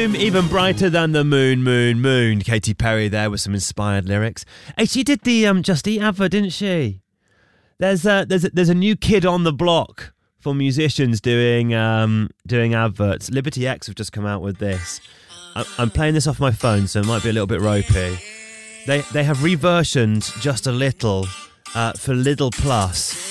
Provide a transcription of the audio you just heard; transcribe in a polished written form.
moon, even brighter than the moon, moon, moon. Katy Perry there with some inspired lyrics. Hey, she did the Just Eat advert, didn't she? There's a new kid on the block for musicians doing adverts. Liberty X have just come out with this. I'm playing this off my phone, so it might be a little bit ropey. They have reversioned Just a Little for Lidl Plus.